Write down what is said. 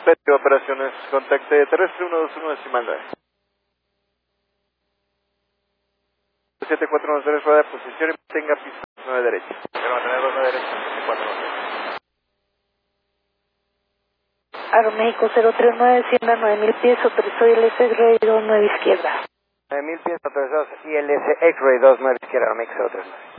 Petro, operaciones, contacte terrestre 121 decimal 9. 7413, rueda de posición y tenga piso 9 derecha. Pero mantener 9 derecha, 7413. Aeroméxico 039, sienda 9000 pies, autorizó ILS X-Ray 29 izquierda. 9000 pies autorizados, ILS X-Ray 29 izquierda, Aeroméxico 039.